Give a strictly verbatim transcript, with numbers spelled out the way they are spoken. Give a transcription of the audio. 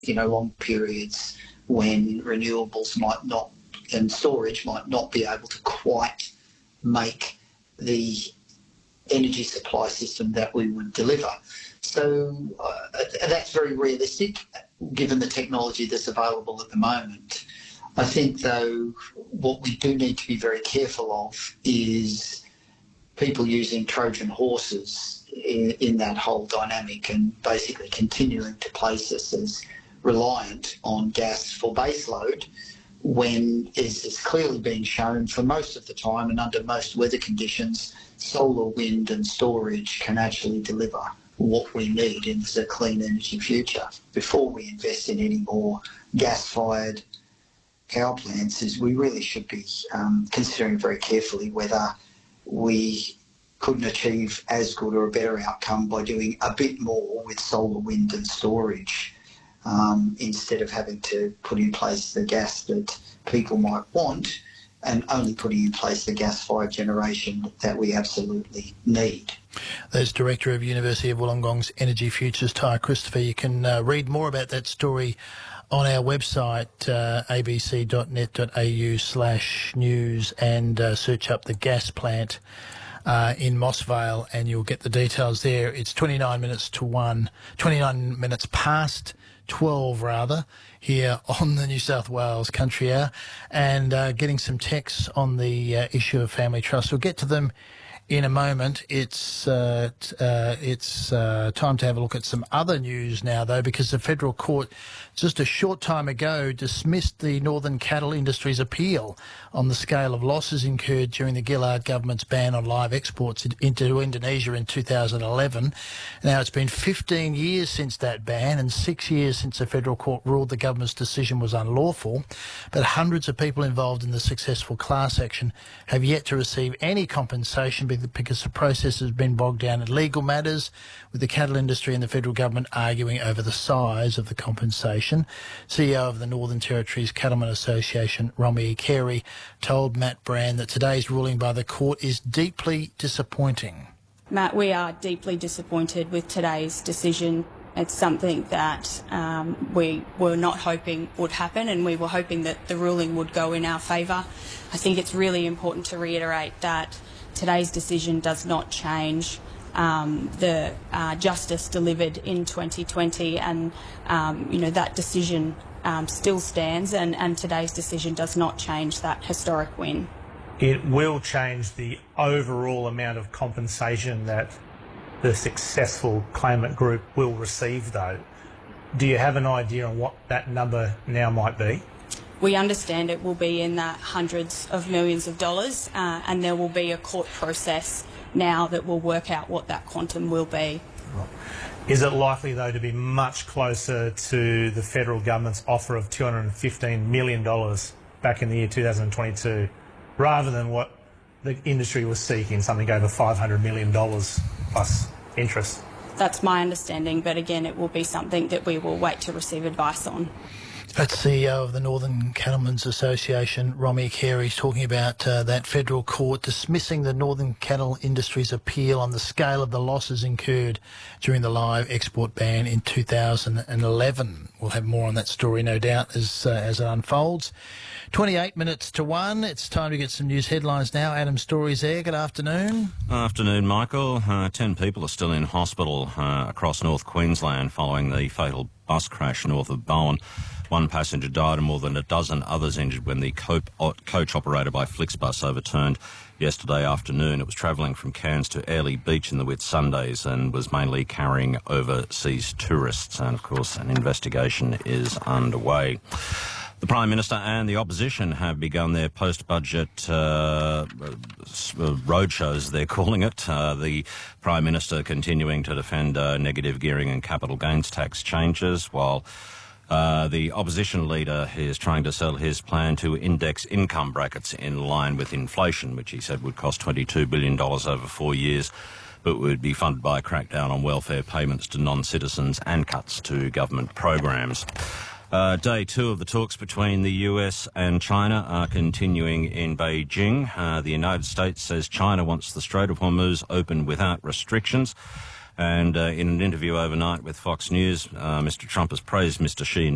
you know, long periods when renewables might not and storage might not be able to quite make the energy supply system that we would deliver. So uh, that's very realistic given the technology that's available at the moment. I think, though, what we do need to be very careful of is people using Trojan horses in, in that whole dynamic and basically continuing to place us as reliant on gas for baseload when, as is clearly being shown for most of the time and under most weather conditions, solar, wind and storage can actually deliver what we need in a clean energy future. Before we invest in any more gas-fired power plants, is we really should be um, considering very carefully whether we couldn't achieve as good or a better outcome by doing a bit more with solar, wind and storage um, instead of having to put in place the gas that people might want and only putting in place the gas-fired generation that we absolutely need. There's Director of University of Wollongong's Energy Futures, Ty Christopher. You can uh, read more about that story on our website, uh, abc.net.au slash news, and uh, search up the gas plant uh, in Moss Vale and you'll get the details there. It's twenty-nine minutes to one, twenty-nine minutes past twelve rather, here on the New South Wales Country Hour, and uh, getting some texts on the uh, issue of family trust. We'll get to them in a moment. It's uh, t- uh, it's uh, time to have a look at some other news now, though, because the federal court just a short time ago dismissed the Northern Cattle Industries appeal on the scale of losses incurred during the Gillard government's ban on live exports into Indonesia in two thousand eleven. Now, it's been fifteen years since that ban and six years since the federal court ruled the government's decision was unlawful, but hundreds of people involved in the successful class action have yet to receive any compensation because the process has been bogged down in legal matters, with the cattle industry and the federal government arguing over the size of the compensation. C E O of the Northern Territory's Cattlemen Association, Romy Carey, told Matt Brand that today's ruling by the court is deeply disappointing. Matt, we are deeply disappointed with today's decision. It's something that um, we were not hoping would happen, and we were hoping that the ruling would go in our favour. I think it's really important to reiterate that today's decision does not change um, the uh, justice delivered in twenty twenty, and um, you know that decision um, still stands, and, and today's decision does not change that historic win. It will change the overall amount of compensation that the successful claimant group will receive, though. Do you have an idea on what that number now might be? We understand it will be in the hundreds of millions of dollars, uh, and there will be a court process now that will work out what that quantum will be. Is it likely, though, to be much closer to the federal government's offer of two hundred fifteen million dollars back in the year two thousand twenty-two, rather than what the industry was seeking, something over five hundred million dollars plus interest? That's my understanding, but again, it will be something that we will wait to receive advice on. That's C E O of the Northern Cattlemen's Association, Romy Carey, talking about uh, that federal court dismissing the Northern Cattle Industries appeal on the scale of the losses incurred during the live export ban in two thousand eleven. We'll have more on that story, no doubt, as uh, as it unfolds. twenty-eight minutes to one. It's time to get some news headlines now. Adam Story's there. Good afternoon. Afternoon, Michael. Uh, ten people are still in hospital uh, across North Queensland following the fatal bus crash north of Bowen. One passenger died and more than a dozen others injured when the co- coach operated by Flixbus overturned yesterday afternoon. It was travelling from Cairns to Airlie Beach in the Whitsundays and was mainly carrying overseas tourists. And, of course, an investigation is underway. The Prime Minister and the opposition have begun their post-budget uh, roadshows, they're calling it. Uh, the Prime Minister continuing to defend uh, negative gearing and capital gains tax changes, while Uh, the opposition leader is trying to sell his plan to index income brackets in line with inflation, which he said would cost twenty-two billion dollars over four years, but would be funded by a crackdown on welfare payments to non-citizens and cuts to government programs. Uh, day two of the talks between the U S and China are continuing in Beijing. Uh, the United States says China wants the Strait of Hormuz open without restrictions. And uh, in an interview overnight with Fox News, uh, Mister Trump has praised Mister Xi